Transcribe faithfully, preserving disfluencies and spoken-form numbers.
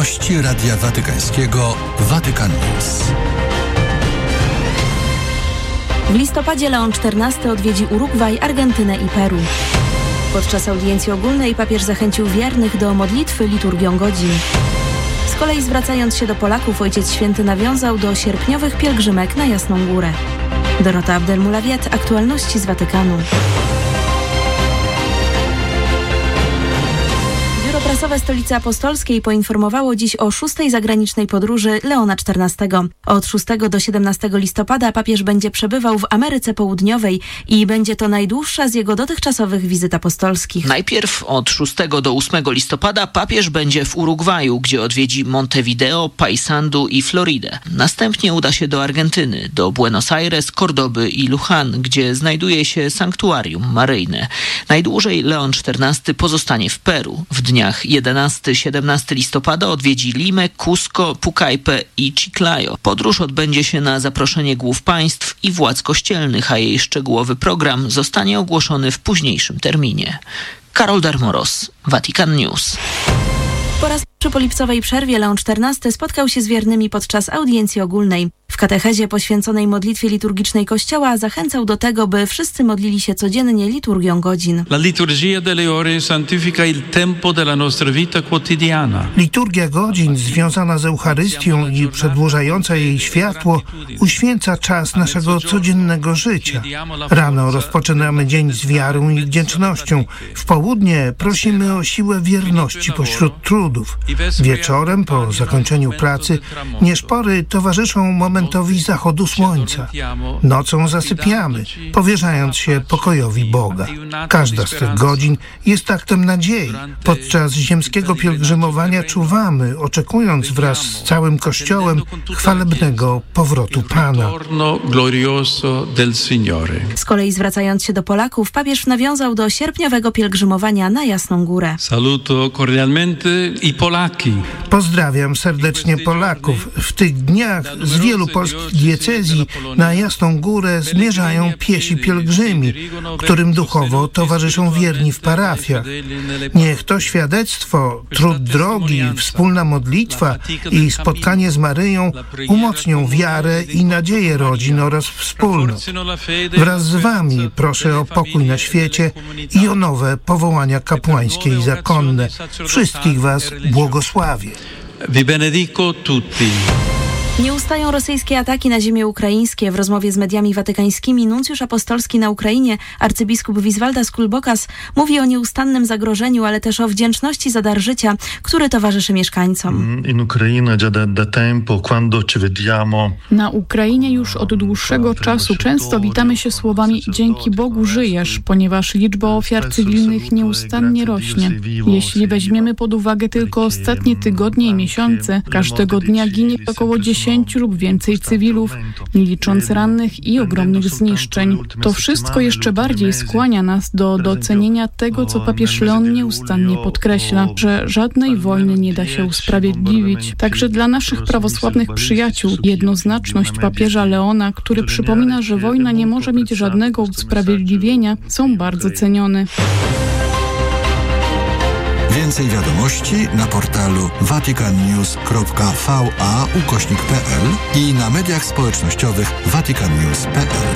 Gości Radia Watykańskiego Vatican News. W listopadzie Leon czternasty odwiedzi Urugwaj, Argentynę i Peru. Podczas audiencji ogólnej papież zachęcił wiernych do modlitwy liturgią godzin. Z kolei zwracając się do Polaków, Ojciec Święty nawiązał do sierpniowych pielgrzymek na Jasną Górę. Dorota Abdelmulawiet, aktualności z Watykanu. Biuro Prasowe Stolicy Apostolskiej poinformowało dziś o szóstej zagranicznej podróży Leona czternastego. Od szóstego do siedemnastego listopada papież będzie przebywał w Ameryce Południowej i będzie to najdłuższa z jego dotychczasowych wizyt apostolskich. Najpierw od szóstego do ósmego listopada papież będzie w Urugwaju, gdzie odwiedzi Montevideo, Paysandu i Floridę. Następnie uda się do Argentyny, do Buenos Aires, Kordoby i Luján, gdzie znajduje się sanktuarium maryjne. Najdłużej Leon czternasty pozostanie w Peru. W dniach jedenastego do siedemnastego listopada odwiedzi Limę, Cusco, Pucallpę i Chiclayo. Podróż odbędzie się na zaproszenie głów państw i władz kościelnych, a jej szczegółowy program zostanie ogłoszony w późniejszym terminie. Karol Darmoros, Vatican News. Po raz pierwszy po lipcowej przerwie Leon czternasty spotkał się z wiernymi podczas audiencji ogólnej. W katechezie poświęconej modlitwie liturgicznej Kościoła zachęcał do tego, by wszyscy modlili się codziennie liturgią godzin. La liturgia delle ore santifica il tempo della nostra vita quotidiana. Liturgia godzin związana z Eucharystią i przedłużająca jej światło uświęca czas naszego codziennego życia. Rano rozpoczynamy dzień z wiarą i wdzięcznością. W południe prosimy o siłę wierności pośród trudów. Wieczorem, po zakończeniu pracy, nieszpory towarzyszą momentowi zachodu słońca. Nocą zasypiamy, powierzając się pokojowi Boga. Każda z tych godzin jest aktem nadziei. Podczas ziemskiego pielgrzymowania czuwamy, oczekując wraz z całym Kościołem chwalebnego powrotu Pana. Z kolei zwracając się do Polaków, papież nawiązał do sierpniowego pielgrzymowania na Jasną Górę. Saluto cordialmente i Polaki. Pozdrawiam serdecznie Polaków. W tych dniach z wielu polskich diecezji na Jasną Górę zmierzają piesi pielgrzymi, którym duchowo towarzyszą wierni w parafiach. Niech to świadectwo, trud drogi, wspólna modlitwa i spotkanie z Maryją umocnią wiarę i nadzieję rodzin oraz wspólnot. Wraz z wami proszę o pokój na świecie i o nowe powołania kapłańskie i zakonne. Wszystkich was błogosławię. Vi benedico tutti. Nie ustają rosyjskie ataki na ziemię ukraińskie. W rozmowie z mediami watykańskimi nuncjusz apostolski na Ukrainie, arcybiskup Wiswaldas Kulbokas, mówi o nieustannym zagrożeniu, ale też o wdzięczności za dar życia, który towarzyszy mieszkańcom. Na Ukrainie już od dłuższego czasu często witamy się słowami „Dzięki Bogu żyjesz”, ponieważ liczba ofiar cywilnych nieustannie rośnie. Jeśli weźmiemy pod uwagę tylko ostatnie tygodnie i miesiące, każdego dnia ginie około dziesięciu lub więcej cywilów, nie licząc rannych i ogromnych zniszczeń. To wszystko jeszcze bardziej skłania nas do docenienia tego, co papież Leon nieustannie podkreśla, że żadnej wojny nie da się usprawiedliwić. Także dla naszych prawosławnych przyjaciół jednoznaczność papieża Leona, który przypomina, że wojna nie może mieć żadnego usprawiedliwienia, są bardzo cenione. Więcej wiadomości na portalu vaticannews kropka v a ukośnik p l i na mediach społecznościowych vaticannews kropka p l.